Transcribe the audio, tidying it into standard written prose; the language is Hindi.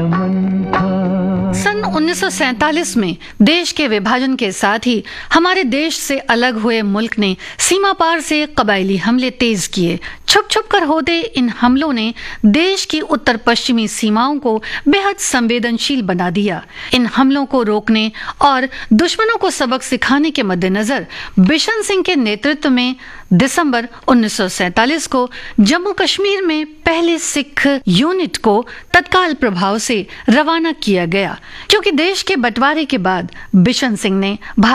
सन 1947 में देश के विभाजन के साथ ही हमारे देश से अलग हुए मुल्क ने सीमा पार से कबायली हमले तेज किए। छुप छुप कर होते इन हमलों ने देश की उत्तर पश्चिमी सीमाओं को बेहद संवेदनशील बना दिया। इन हमलों को रोकने और दुश्मनों को सबक सिखाने के मद्देनजर बिशन सिंह के नेतृत्व में दिसंबर 1947 को जम्मू कश्मीर में पहले सिख यूनिट को तत्काल प्रभाव से रवाना किया गया, क्योंकि देश के बंटवारे के बाद बिशन सिंह ने